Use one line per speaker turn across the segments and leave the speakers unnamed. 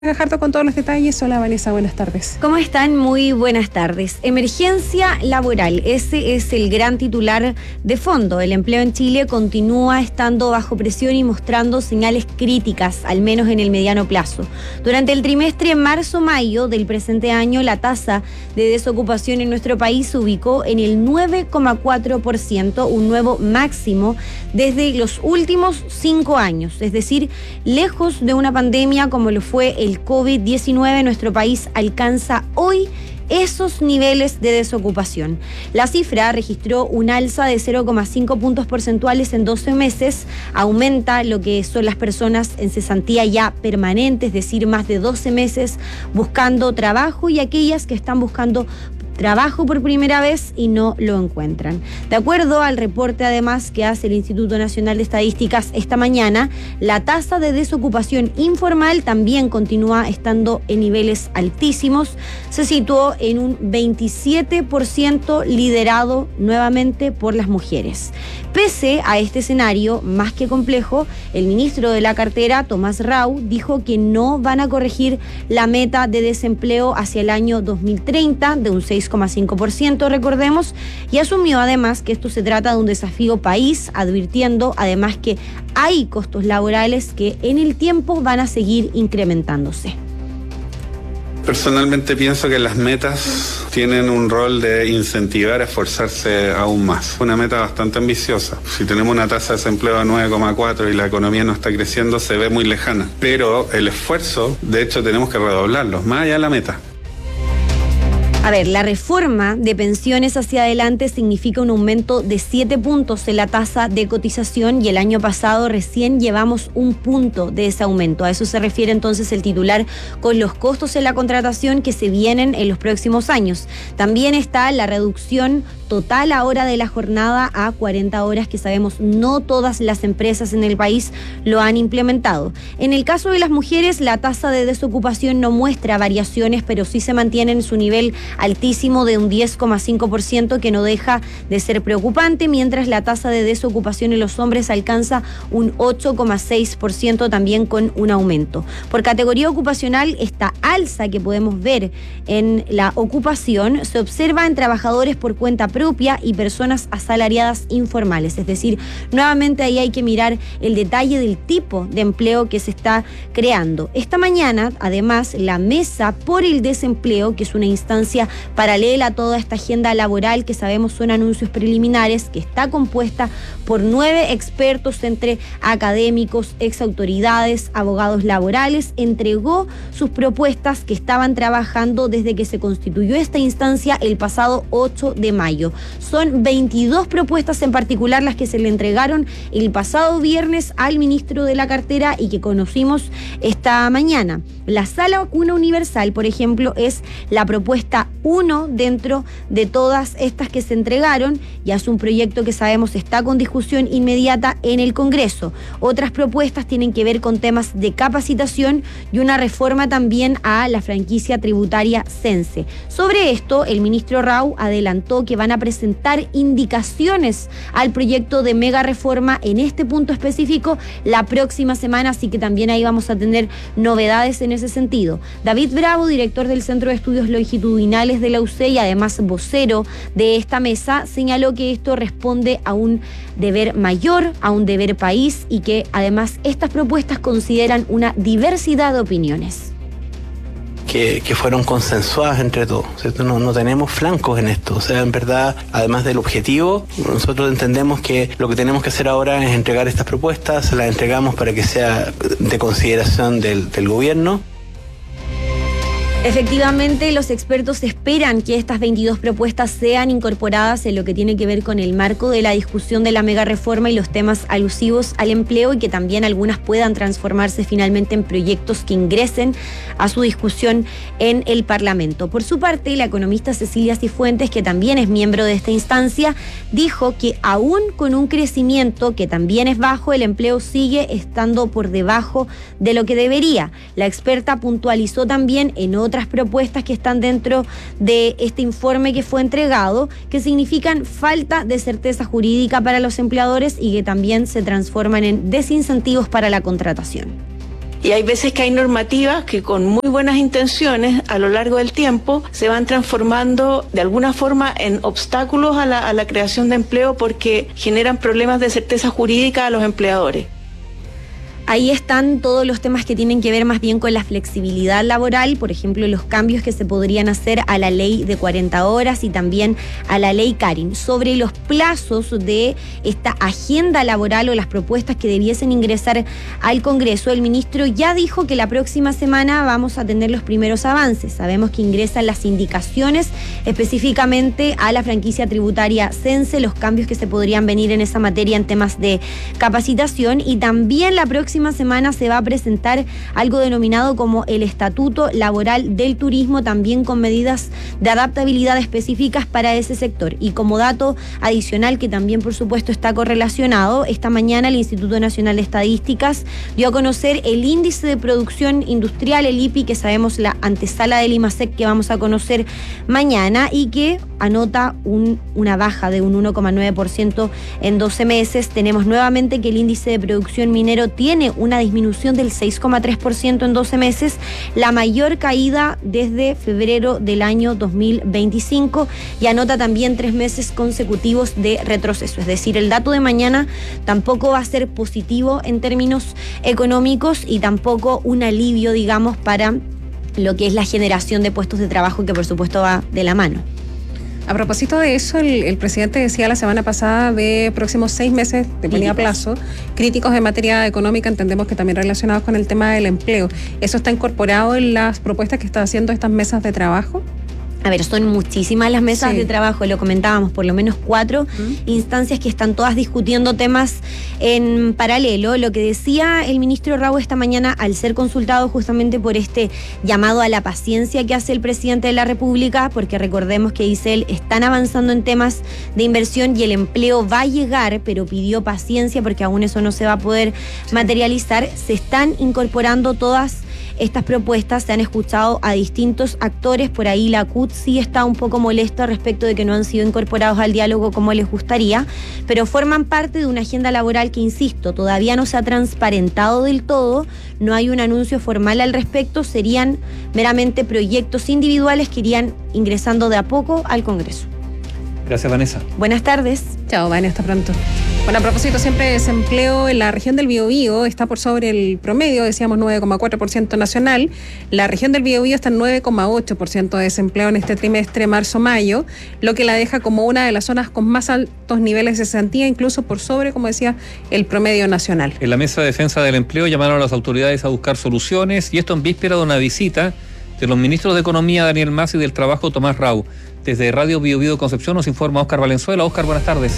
Gajardo con todos los detalles. Hola Vanessa, buenas tardes.
¿Cómo están? Muy buenas tardes. Emergencia laboral, ese es el gran titular de fondo. El empleo en Chile continúa estando bajo presión y mostrando señales críticas, al menos en el mediano plazo. Durante el trimestre marzo-mayo del presente año, la tasa de desocupación en nuestro país se ubicó en el 9,4%, un nuevo máximo desde los últimos 5 años. Es decir, lejos de una pandemia como lo fue el COVID-19, nuestro país alcanza hoy esos niveles de desocupación. La cifra registró un alza de 0,5 puntos porcentuales en 12 meses, aumenta lo que son las personas en cesantía ya permanente, es decir, más de 12 meses buscando trabajo, y aquellas que están buscando trabajo por primera vez y no lo encuentran. De acuerdo al reporte, además, que hace el Instituto Nacional de Estadísticas esta mañana, la tasa de desocupación informal también continúa estando en niveles altísimos. Se situó en un 27%, liderado nuevamente por las mujeres. Pese a este escenario más que complejo, el ministro de la cartera, Tomás Rau, dijo que no van a corregir la meta de desempleo hacia el año 2030 de un 6,5%, recordemos, y asumió además que esto se trata de un desafío país, advirtiendo además que hay costos laborales que en el tiempo van a seguir incrementándose.
Personalmente pienso que las metas tienen un rol de incentivar a esforzarse aún más. Una meta bastante ambiciosa. Si tenemos una tasa de desempleo de 9,4 y la economía no está creciendo, se ve muy lejana. Pero el esfuerzo, de hecho, tenemos que redoblarlo, más allá de la meta.
A ver, la reforma de pensiones hacia adelante significa un aumento de 7 puntos en la tasa de cotización, y el año pasado recién llevamos 1 punto de ese aumento. A eso se refiere entonces el titular con los costos en la contratación que se vienen en los próximos años. También está la reducción total ahora de la jornada a 40 horas, que sabemos no todas las empresas en el país lo han implementado. En el caso de las mujeres, la tasa de desocupación no muestra variaciones, pero sí se mantiene en su nivel altísimo de un 10,5%, que no deja de ser preocupante, mientras la tasa de desocupación en los hombres alcanza un 8,6%, también con un aumento. Por categoría ocupacional, esta alza que podemos ver en la ocupación se observa en trabajadores por cuenta propia y personas asalariadas informales. Es decir, nuevamente ahí hay que mirar el detalle del tipo de empleo que se está creando. Esta mañana, además, la Mesa por el Desempleo, que es una instancia paralela a toda esta agenda laboral que sabemos son anuncios preliminares, que está compuesta por 9 expertos entre académicos, exautoridades, abogados laborales, entregó sus propuestas que estaban trabajando desde que se constituyó esta instancia el pasado 8 de mayo. Son 22 propuestas en particular las que se le entregaron el pasado viernes al ministro de la cartera y que conocimos esta mañana. La Sala Cuna Universal, por ejemplo, es la propuesta 1 dentro de todas estas que se entregaron, y es un proyecto que sabemos está con discusión inmediata en el Congreso. Otras propuestas tienen que ver con temas de capacitación y una reforma también a la franquicia tributaria Sense. Sobre esto, el ministro Rau adelantó que van a presentar indicaciones al proyecto de mega reforma en este punto específico la próxima semana, así que también ahí vamos a tener novedades en ese sentido. David Bravo, director del Centro de Estudios Longitudinales de la UC y además vocero de esta mesa, señaló que esto responde a un deber mayor, a un deber país, y que además estas propuestas consideran una diversidad de opiniones.
Que fueron consensuadas entre todos, ¿cierto? No tenemos flancos en esto. O sea, en verdad, además del objetivo, nosotros entendemos que lo que tenemos que hacer ahora es entregar estas propuestas, se las entregamos para que sea de consideración del gobierno.
Efectivamente, los expertos esperan que estas 22 propuestas sean incorporadas en lo que tiene que ver con el marco de la discusión de la mega reforma y los temas alusivos al empleo, y que también algunas puedan transformarse finalmente en proyectos que ingresen a su discusión en el Parlamento. Por su parte, la economista Cecilia Cifuentes, que también es miembro de esta instancia, dijo que aún con un crecimiento que también es bajo, el empleo sigue estando por debajo de lo que debería. La experta puntualizó también en otras propuestas que están dentro de este informe que fue entregado, que significan falta de certeza jurídica para los empleadores y que también se transforman en desincentivos para la contratación.
Y hay veces que hay normativas que con muy buenas intenciones a lo largo del tiempo se van transformando de alguna forma en obstáculos a la creación de empleo porque generan problemas de certeza jurídica a los empleadores.
Ahí están todos los temas que tienen que ver más bien con la flexibilidad laboral, por ejemplo, los cambios que se podrían hacer a la ley de 40 horas y también a la ley Karin. Sobre los plazos de esta agenda laboral o las propuestas que debiesen ingresar al Congreso, el ministro ya dijo que la próxima semana vamos a tener los primeros avances. Sabemos que ingresan las indicaciones específicamente a la franquicia tributaria Sense, los cambios que se podrían venir en esa materia en temas de capacitación, y también la próxima semana se va a presentar algo denominado como el Estatuto Laboral del Turismo, también con medidas de adaptabilidad específicas para ese sector. Y como dato adicional que también por supuesto está correlacionado, esta mañana el Instituto Nacional de Estadísticas dio a conocer el índice de producción industrial, el IPI, que sabemos la antesala del IMASEC que vamos a conocer mañana, y que anota una baja de un 1,9% en 12 meses. Tenemos nuevamente que el índice de producción minero tiene una disminución del 6,3% en 12 meses, la mayor caída desde febrero del año 2025, y anota también 3 meses consecutivos de retroceso. Es decir, el dato de mañana tampoco va a ser positivo en términos económicos y tampoco un alivio, digamos, para lo que es la generación de puestos de trabajo, que por supuesto va de la mano.
A propósito de eso, el presidente decía la semana pasada de próximos 6 meses, te ponía plazo, críticos en materia económica, entendemos que también relacionados con el tema del empleo. ¿Eso está incorporado en las propuestas que están haciendo estas mesas de trabajo?
A ver, son muchísimas las mesas de trabajo, lo comentábamos, por lo menos 4 instancias que están todas discutiendo temas en paralelo. Lo que decía el ministro Raúl esta mañana al ser consultado justamente por este llamado a la paciencia que hace el presidente de la República, porque recordemos que dice él, están avanzando en temas de inversión y el empleo va a llegar, pero pidió paciencia porque aún eso no se va a poder materializar. Se están incorporando todas estas propuestas, se han escuchado a distintos actores, por ahí la CUT sí está un poco molesta respecto de que no han sido incorporados al diálogo como les gustaría, pero forman parte de una agenda laboral que, insisto, todavía no se ha transparentado del todo, no hay un anuncio formal al respecto, serían meramente proyectos individuales que irían ingresando de a poco al Congreso.
Gracias, Vanessa.
Buenas tardes.
Chao, Vanessa, hasta pronto. Bueno, a propósito siempre de desempleo, en la región del Biobío está por sobre el promedio, decíamos 9,4% nacional. La región del Biobío está en 9,8% de desempleo en este trimestre marzo-mayo, lo que la deja como una de las zonas con más altos niveles de cesantía, incluso por sobre, como decía, el promedio nacional.
En la Mesa de Defensa del Empleo llamaron a las autoridades a buscar soluciones, y esto en víspera de una visita de los ministros de Economía Daniel Mas y del Trabajo Tomás Rau. Desde Radio Biobío Concepción nos informa Óscar Valenzuela. Óscar, buenas tardes.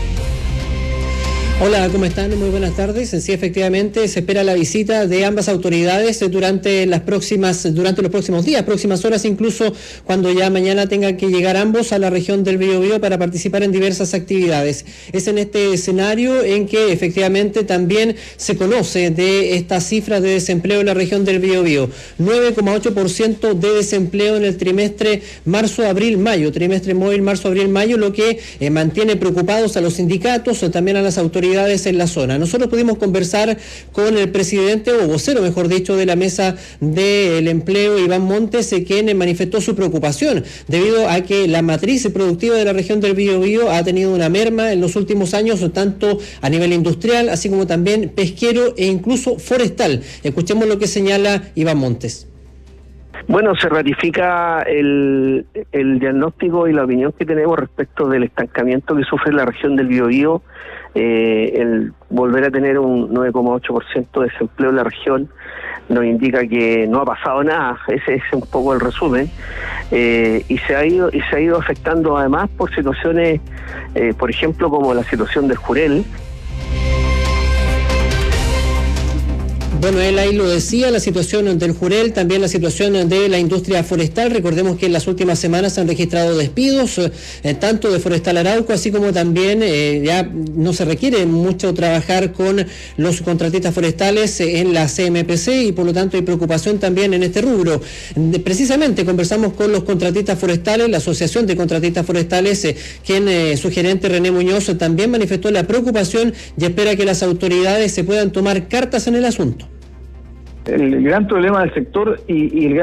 Hola, ¿cómo están? Muy buenas tardes. Sí, efectivamente, se espera la visita de ambas autoridades durante los próximos días, próximas horas, incluso cuando ya mañana tengan que llegar ambos a la región del Biobío para participar en diversas actividades. Es en este escenario en que efectivamente también se conoce de estas cifras de desempleo en la región del Biobío. 9,8% de desempleo en el trimestre marzo-abril-mayo, trimestre móvil marzo-abril-mayo, lo que mantiene preocupados a los sindicatos, también a las autoridades en la zona. Nosotros pudimos conversar con el presidente, o vocero mejor dicho, de la Mesa del Empleo, Iván Montes, quien manifestó su preocupación debido a que la matriz productiva de la región del Biobío ha tenido una merma en los últimos años, tanto a nivel industrial, así como también pesquero e incluso forestal. Escuchemos lo que señala Iván Montes.
Bueno, se ratifica el diagnóstico y la opinión que tenemos respecto del estancamiento que sufre la región del Biobío. El volver a tener un 9,8% de desempleo en la región nos indica que no ha pasado nada. Ese es un poco el resumen, y se ha ido afectando además por situaciones, por ejemplo, como la situación del Jurel.
Bueno, él ahí lo decía, la situación del Jurel, también la situación de la industria forestal. Recordemos que en las últimas semanas se han registrado despidos, tanto de Forestal Arauco, así como también ya no se requiere mucho trabajar con los contratistas forestales en la CMPC, y por lo tanto hay preocupación también en este rubro. Precisamente conversamos con los contratistas forestales, la Asociación de Contratistas Forestales, quien su gerente René Muñoz también manifestó la preocupación y espera que las autoridades se puedan tomar cartas en el asunto.
el gran problema del sector y el gran